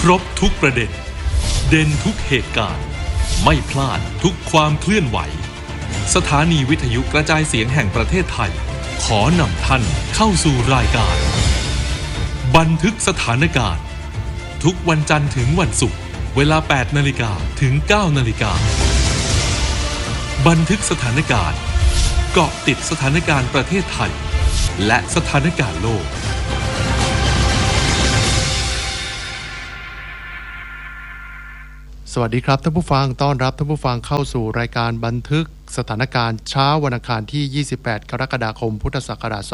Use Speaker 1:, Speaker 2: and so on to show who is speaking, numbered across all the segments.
Speaker 1: รบทุกประเด็นเด่นทุกเหตุการณ์ไม่พลาดทุกความเคลื่อนไหวสถานีวิทยุกระจายเสียงแห่งประเทศไทยขอนำท่านเข้าสู่รายการบันทึกสถานการณ์ทุกวันจันทร์ถึงวันศุกร์เวลา 8 นาฬิกาถึง 9 นาฬิกาบันทึกสถานการณ์เกาะติดสถานการณ์ประเทศไทยและสถานการณ์โลก
Speaker 2: สวัสดีครับท่านผู้ฟังต้อนรับท่านผู้ฟังเข้าสู่รายการบันทึกสถานการณ์เช้าวันอังคารที่28กรกฎาคมพุทธศักราช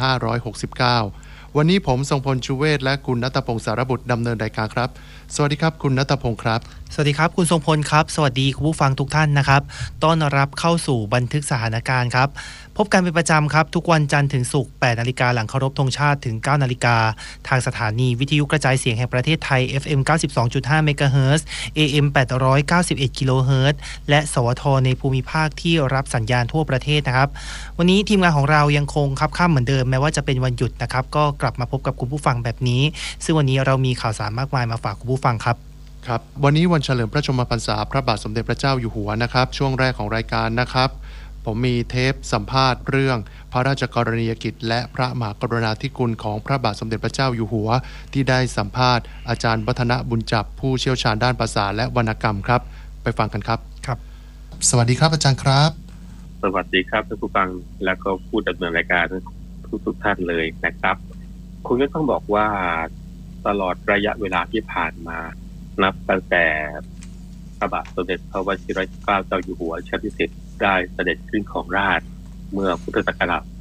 Speaker 2: 2569วันนี้ผมทรงพลชูเวศและคุณณัฐพงศ์สารบุตรดำเนินรายการครับสวัสดีครับคุณณัฐพงศ์ครับ
Speaker 3: สวัสดีครับคุณทรงพลครับสวัสดีคุณผู้ฟังทุกท่านนะครับต้อนรับเข้าสู่บันทึกสถานการณ์ครับพบกันเป็นประจำครับทุกวันจันทร์ถึงศุกร์ 8 นาฬิกาหลังเคารพธงชาติถึง 9 นาฬิกาทางสถานีวิทยุกระจายเสียงแห่งประเทศไทย FM 92.5 เมกะเฮิรตซ์ AM 891 กิโลเฮิรตซ์และสวทในภูมิภาคที่รับสัญญาณทั่วประเทศนะครับวันนี้ทีมงานของเรายังคงคับข้ามเหมือนเดิมแม้ว่าจะเป็นวันหยุดนะครับก็กลับมาพบกับคุณผู้ฟังแบบนี้ซึ่งวันนี้เรามีข่าวสารมากมายมาฝากคุณผู้ฟังครับ
Speaker 2: ครับวันนี้วันเฉลิมพระชนมพรรษาพระบาทสมเด็จพระเจ้าอยู่หัวนะครับช่วงแรกของรายการนะครับผมมีเทปสัมภาษณ์เรื่องพระราชกรณียกิจและพระมหากรุณาธิคุณของพระบาทสมเด็จพระเจ้าอยู่หัวที่ได้สัมภาษณ์อาจารย์วัฒนบุญจับผู้เชี่ยวชาญด้านภาษาและวรรณกรรมครับไปฟังกันครับ
Speaker 3: ครับ
Speaker 2: สวัสดีครับอาจารย์ครับ
Speaker 4: สวัสดีครับท่านผู้ฟังและก็ผู้ดำเนินรายการทุกท่านเลยนะครับคงจะต้องบอกว่าตลอดระยะเวลาที่ผ่านมานับตั้งแต่พระบาทสมเด็จพระวชิรเกล้าเจ้าอยู่หัวรัชกาลที่10ได้เสด็จขึ้นของราชย์เมื่อพุทธศักราช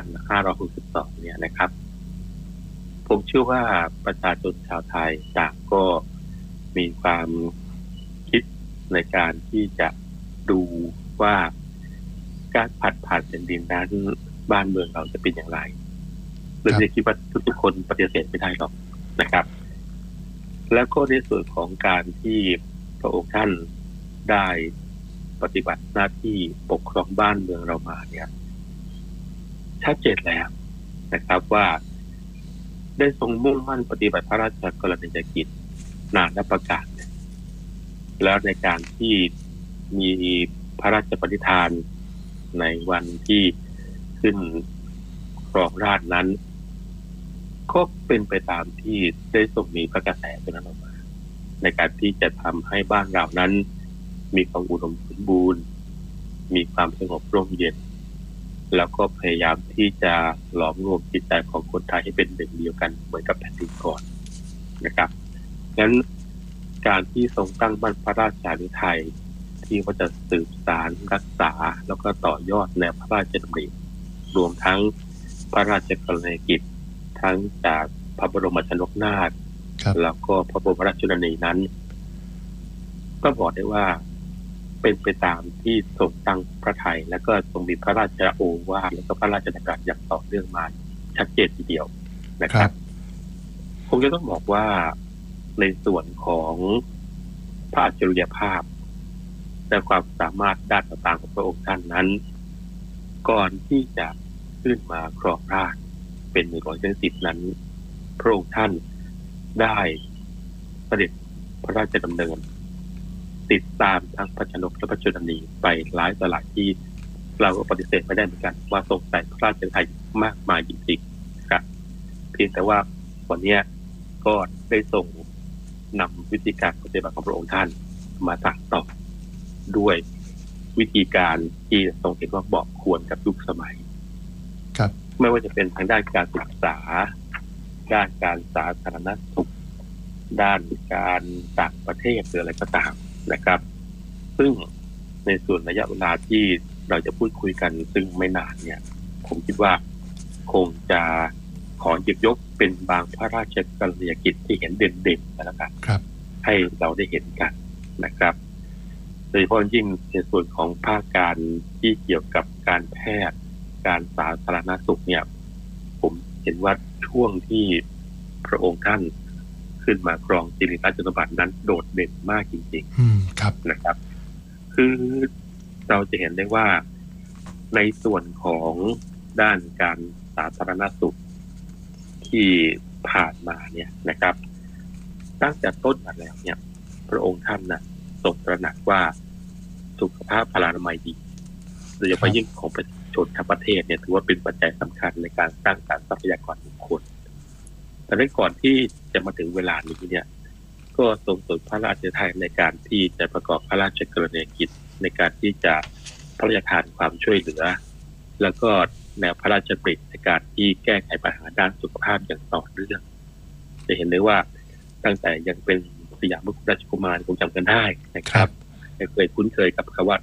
Speaker 4: 2562 เนี่ยนะครับผมเชื่อว่าประชาชนชาวไทยต่างก็มีความคิดในการที่จะดูว่าการผ่านแผ่นดินนั้นบ้านเมืองเราจะเป็นอย่างไรซึ่งคิดว่าทุกๆคนปฏิเสธไม่ได้หรอกนะครับแล้วก็ในส่วนของการที่พระองค์ท่านได้ปฏิบัติหน้าที่ปกครองบ้านเมืองเรามาเนี่ยชัดเจนแล้วนะครับว่าได้ทรงมุ่งมั่นปฏิบัติพระราชกรณียกิจนานาประการแล้วในการที่มีพระราชปณิธานในวันที่ขึ้นครองราชย์นั้นก็เป็นไปตามที่ได้ทรงมีพระกระแสตัวนั้นออกมาในการที่จะทำให้บ้านเรานั้นมีความอุดมสมบูรณ์มีความสงบร่มเย็นแล้วก็พยายามที่จะหลอมรวมจิตใจของคนไทยให้เป็นหนึ่งเดียวกันเหมือนกับแผ่นดินก่อนนะครับงั้นการที่ทรงตั้งมั่นพระราชาฤทัยที่ว่าจะสืบสานรักษาแล้วก็ต่อยอดแนวพระราชดำริรวมทั้งพระราชกรณียกิจทั้งจากพระบรมชนกนาถแล้วก็พระบรมราชชนนีนั้นก็บอกได้ว่าเป็นไปตามที่ทรงตั้งพระทัยและก็ทรงมีพระราชโอวาทและก็พระราชดำรัสอย่างต่อเนื่องมาชัดเจนทีเดียวนะครับคงจะต้องบอกว่าในส่วนของพระอัจฉริยภาพและความสามารถด้านต่างๆของพระองค์ท่านนั้นก่อนที่จะขึ้นมาครองราชย์เป็นในหลวงรัชกาลที่10นั้นพระองค์ท่านได้เสด็จพระราชดำเนินติดตามทั้งพระชนกและพระชนนีไปหลายต่อหลายที่เราก็ปฏิเสธไม่ได้เหมือนกันว่าทรงใส่พระราชไทยมากมายจริงๆครับเพียงแต่ว่าวันนี้ก็ได้ทรงนำวิธีการปฏิบัติของพระองค์ท่านมาสั่งต่อด้วยวิธีการที่ทรงเห็นว่าเหมาะควรกับยุคสมัย
Speaker 2: ครับ
Speaker 4: ไม่ว่าจะเป็นทางด้านการศึกษาด้านการสาธารณสุขด้านการต่างประเทศหรืออะไรก็ตามนะครับซึ่งในส่วนระยะเวลาที่เราจะพูดคุยกันซึ่งไม่นานเนี่ยผมคิดว่าคงจะขอหยิบยกเป็นบางพระราชกรณียกิจที่เห็นเด่นๆแล้วกันให้เราได้เห็นกันนะครับโดยเฉพาะยิ่งในส่วนของภาคการที่เกี่ยวกับการแพทย์การสาธารณสุขเนี่ยผมเห็นว่าช่วงที่พระองค์ท่านขึ้นมาครองสิริราชสมบัตินั้นโดดเด่นมากจริง
Speaker 2: ๆครับ
Speaker 4: นะครับคือเราจะเห็นได้ว่าในส่วนของด้านการสาธารณสุขที่ผ่านมาเนี่ยนะครับตั้งแต่ต้นมาแล้วเนี่ยพระองค์ท่านนะทรงตระหนักว่าสุขภาพพลานามัยดีโดยเฉพาะยิ่งของประชาชนทั้งประเทศเนี่ยถือว่าเป็นปัจจัยสำคัญในการสร้างสรรค์ทรัพยากรบุคคลแต่ในก่อนที่จะมาถึงเวลานี้เนี่ยก็ทรงสนพระราชทานในการที่จะประกอบพระราชกรณียกิจในการที่จะพระราชทานความช่วยเหลือแล้วก็แนวพระราชกฤษในการที่แก้ไขปัญหาด้านสุขภาพอย่างต่อเนื่องจะเห็นได้ว่าตั้งแต่ยังเป็นสยามกุฎราชกุมารคงจำกันได้นะครับเคยคุ้นเคยกับคำว่า